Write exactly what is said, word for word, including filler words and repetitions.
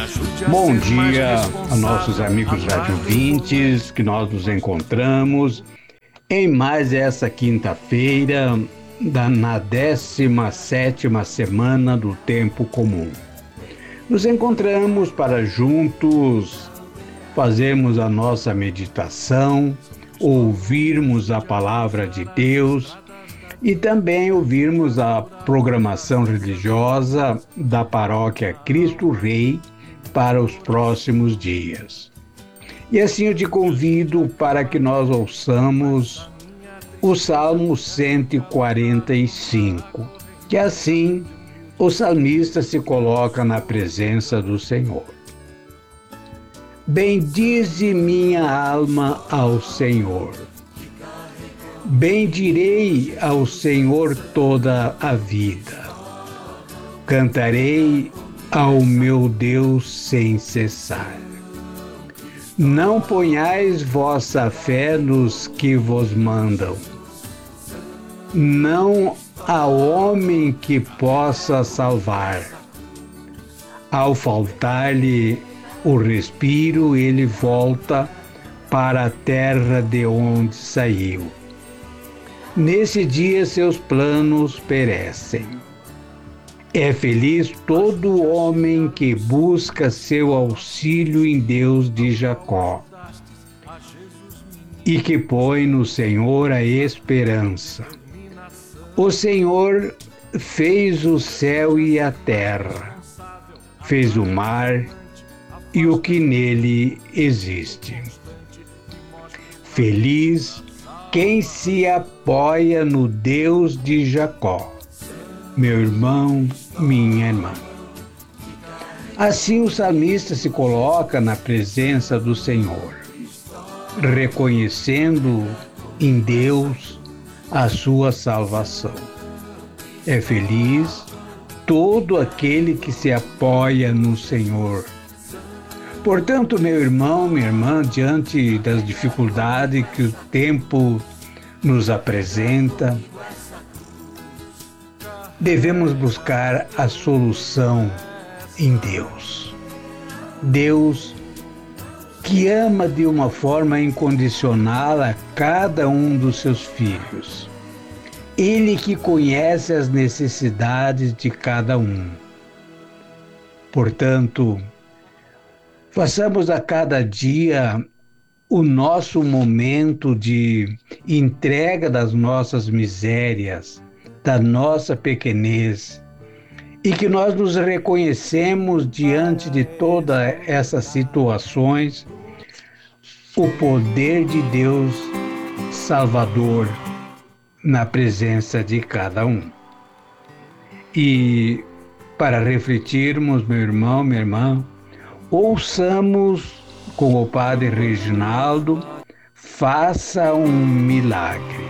Bom dia a nossos amigos radiovintes, que nós nos encontramos em mais essa quinta-feira, da, na décima sétima semana do tempo comum. Nos encontramos para juntos fazermos a nossa meditação, ouvirmos a palavra de Deus e também ouvirmos a programação religiosa da Paróquia Cristo Rei para os próximos dias. E assim eu te convido para que nós ouçamos o Salmo cento e quarenta e cinco, que assim o salmista se coloca na presença do Senhor. Bendize minha alma ao Senhor. Bendirei ao Senhor toda a vida. Cantarei ao meu Deus sem cessar. Não ponhais vossa fé nos que vos mandam. Não há homem que possa salvar. Ao faltar-lhe o respiro, ele volta para a terra de onde saiu. Nesse dia seus planos perecem. É feliz todo homem que busca seu auxílio em Deus de Jacó e que põe no Senhor a esperança. O Senhor fez o céu e a terra, fez o mar e o que nele existe. Feliz quem se apoia no Deus de Jacó, meu irmão, minha irmã. Assim o salmista se coloca na presença do Senhor, reconhecendo em Deus a sua salvação. É feliz todo aquele que se apoia no Senhor. Portanto, meu irmão, minha irmã, diante das dificuldades que o tempo nos apresenta, devemos buscar a solução em Deus. Deus que ama de uma forma incondicional a cada um dos seus filhos. Ele que conhece as necessidades de cada um. Portanto, façamos a cada dia o nosso momento de entrega das nossas misérias, da nossa pequenez, e que nós nos reconhecemos diante de todas essas situações, o poder de Deus Salvador na presença de cada um. E para refletirmos, meu irmão, minha irmã, ouçamos com o Padre Reginaldo, Faça um Milagre.